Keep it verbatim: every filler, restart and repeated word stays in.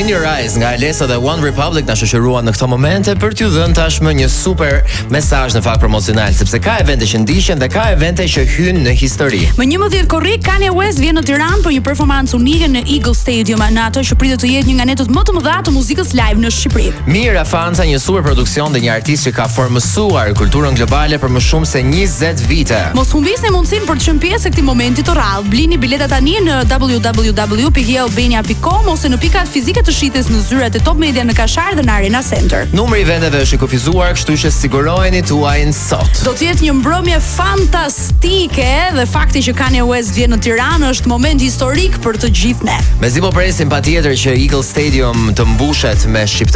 Your Eyes nga Alessa dhe One Republic na shoqëruan në këto momente për t'ju dhënë tashmë një super mesazh në fakt promocional, sepse ka evente që ndiqen dhe ka evente që hyjnë në histori. Më njëmbëdhjetë korrik Kanye West vjen në Tiranë për një performancë unike në Eagle Stadium, në atë që pritet të jetë një nga netët më të mëdha të muzikës live në Shqipëri. Mira Fanca, një super produksion dhe një artist që ka formësuar kulturën globale për më shumë se njëzet vite. Mos humbisni mundësinë për të qenë pjesë e këtij momenti të rrallë. Blini biletat tani në w w w pikë albania pikë com ose në pikat fizike të shitjes në zyrat e Top Media në Kashar dhe në Arena Center. Numri i vendeve është i kufizuar, kështu që siguroheni tuajin sot. Do të jetë një mbrëmje fantastike dhe fakti që Kanye West vjen në Tiranë është moment historik për të gjithë ne. Mezi po presim patjetër që Eagle Stadium të mbushet me shqiptarë